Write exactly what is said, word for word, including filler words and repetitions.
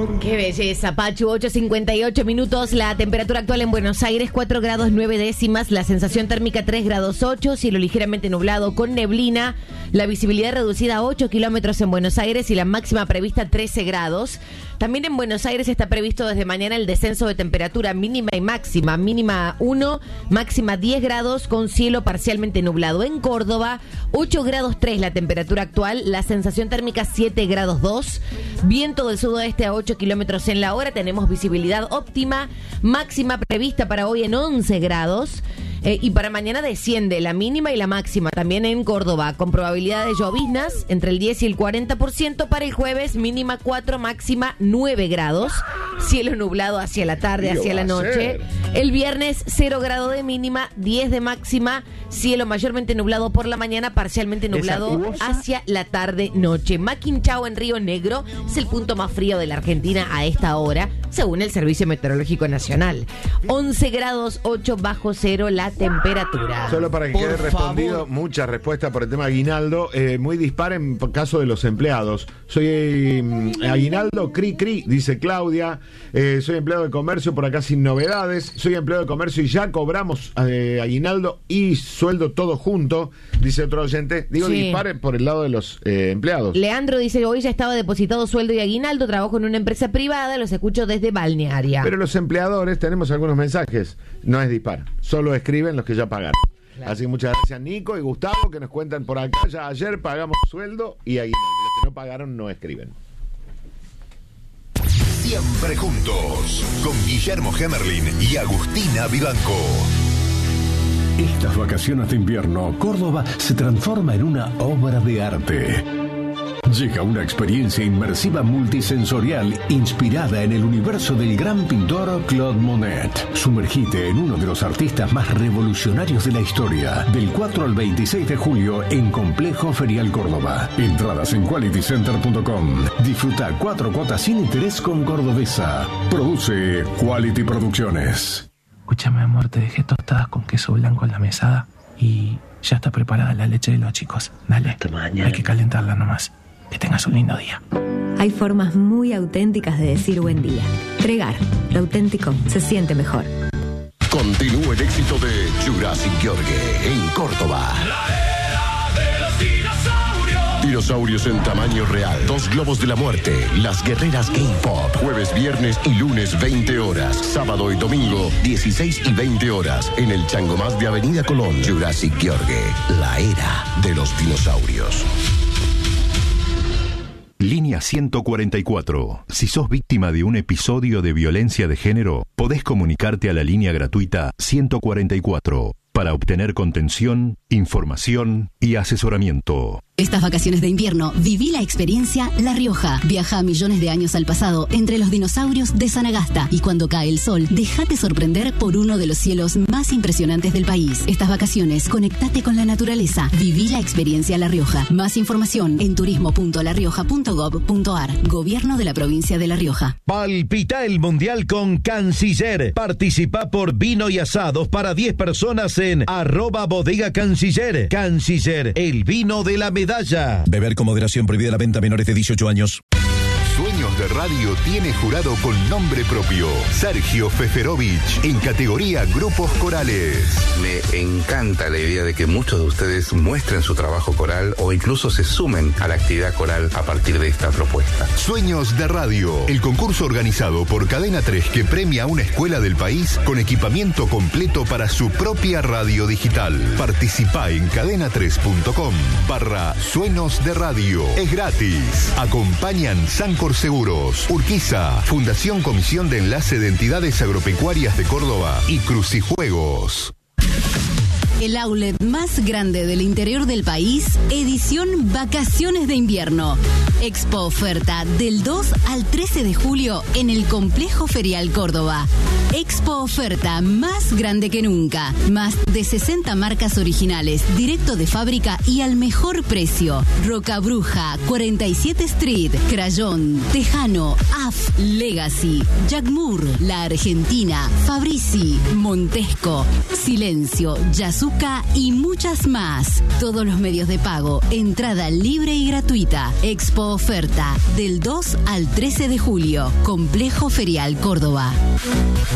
amor. Qué belleza, Pachu. ocho cincuenta y ocho minutos. La temperatura actual en Buenos Aires, cuatro grados nueve décimas. La sensación térmica, tres grados ocho. Cielo ligeramente nublado con neblina. La visibilidad reducida a ocho kilómetros en Buenos Aires y la máxima prevista trece grados. También en Buenos Aires está previsto desde mañana el descenso de temperatura mínima y máxima. Mínima uno, máxima diez grados con cielo parcialmente nublado. En Córdoba, ocho grados tres la temperatura actual. La sensación térmica, siete grados dos. Viento del sudoeste a ocho kilómetros en la hora. Tenemos visibilidad óptima. Máxima prevista para hoy en once grados. Eh, y para mañana desciende la mínima y la máxima también en Córdoba, con probabilidad de lloviznas entre el diez y el cuarenta por ciento. Para el jueves, mínima cuatro, máxima nueve grados. Cielo nublado hacia la tarde, hacia la noche. El viernes, cero grado de mínima, diez de máxima. Cielo mayormente nublado por la mañana, parcialmente nublado hacia la tarde-noche. Maquinchao en Río Negro es el punto más frío de la Argentina a esta hora, según el Servicio Meteorológico Nacional. once grados ocho bajo cero la temperatura. Solo para que por quede respondido, favor. Muchas respuestas por el tema aguinaldo, eh, muy dispar en caso de los empleados. Soy eh, aguinaldo, cri cri, dice Claudia. Eh, soy empleado de comercio, por acá sin novedades. Soy empleado de comercio y ya cobramos eh, aguinaldo y sueldo todo junto, dice otro oyente. Digo, Sí. dispare por el lado de los eh, empleados. Leandro dice que hoy ya estaba depositado sueldo y aguinaldo, trabajo en una empresa privada, los escucho desde Balnearia. Pero los empleadores, tenemos algunos mensajes, no es dispar, solo escriben los que ya pagaron. Claro. Así que muchas gracias Nico y Gustavo que nos cuentan por acá. Ya ayer pagamos sueldo y aguinaldo. Los que no pagaron no escriben. Siempre juntos, con Guillermo Hemerlin y Agustina Vivanco. Estas vacaciones de invierno, Córdoba se transforma en una obra de arte. Llega una experiencia inmersiva multisensorial inspirada en el universo del gran pintor Claude Monet. Sumergite en uno de los artistas más revolucionarios de la historia. Del cuatro al veintiséis de julio en Complejo Ferial Córdoba. Entradas en quality center punto com. Disfruta cuatro cuotas sin interés con Cordobesa. Produce Quality Producciones. Escúchame, amor, te dejé tostadas con queso blanco en la mesada y ya está preparada la leche de los chicos. Dale, hasta mañana. Hay que calentarla nomás. Que tengas un lindo día. Hay formas muy auténticas de decir buen día. Tregar, lo auténtico se siente mejor. Continúa el éxito de Jurassic George en Córdoba. La era de los dinosaurios. Dinosaurios en tamaño real. Dos globos de la muerte. Las guerreras K-Pop. Jueves, viernes y lunes veinte horas. Sábado y domingo dieciséis y veinte horas. En el Changomás de Avenida Colón. Jurassic George. La era de los dinosaurios. Línea ciento cuarenta y cuatro. Si sos víctima de un episodio de violencia de género, podés comunicarte a la línea gratuita ciento cuarenta y cuatro para obtener contención, información y asesoramiento. Estas vacaciones de invierno, viví la experiencia La Rioja. Viaja a millones de años al pasado entre los dinosaurios de Sanagasta y cuando cae el sol, déjate sorprender por uno de los cielos más impresionantes del país. Estas vacaciones, conectate con la naturaleza. Viví la experiencia La Rioja. Más información en turismo punto la rioja punto gob punto ar. Gobierno de la provincia de La Rioja. Palpita el mundial con Canciller. Participa por vino y asados para diez personas en arroba bodega Canciller. Canciller, el vino de la medalla. Beber con moderación, prohibida la venta a menores de dieciocho años. Sueños de Radio tiene jurado con nombre propio, Sergio Feferovich, en categoría Grupos Corales. Me encanta la idea de que muchos de ustedes muestren su trabajo coral o incluso se sumen a la actividad coral a partir de esta propuesta. Sueños de Radio, el concurso organizado por Cadena tres que premia a una escuela del país con equipamiento completo para su propia radio digital. Participa en cadena tres punto com barra Sueños de Radio. Es gratis. Acompañan Sancor Seguros, Urquiza, Fundación Comisión de Enlace de Entidades Agropecuarias de Córdoba y Crucijuegos. El outlet más grande del interior del país, edición Vacaciones de Invierno. Expo Oferta del dos al trece de julio en el Complejo Ferial Córdoba. Expo Oferta más grande que nunca. Más de sesenta marcas originales, directo de fábrica y al mejor precio. Roca Bruja, cuarenta y siete Street, Crayón, Tejano, A F, Legacy, Jack Moore, La Argentina, Fabrici, Montesco, Silencio, Yasu Zucca y muchas más. Todos los medios de pago, entrada libre y gratuita. Expo Oferta, del dos al trece de julio. Complejo Ferial Córdoba.